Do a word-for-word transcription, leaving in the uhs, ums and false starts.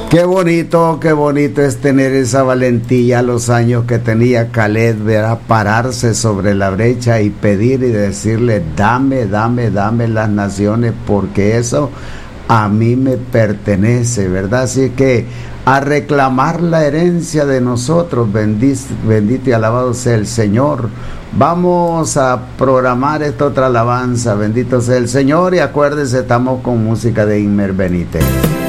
Qué bonito, qué bonito es tener esa valentía a los años que tenía Caleb, ¿verdad? Pararse sobre la brecha y pedir y decirle, dame, dame, dame las naciones, porque eso a mí me pertenece, ¿verdad? Así que a reclamar la herencia de nosotros, bendito, bendito y alabado sea el Señor. Vamos a programar esta otra alabanza, bendito sea el Señor, y acuérdense, estamos con música de Inmer Benítez.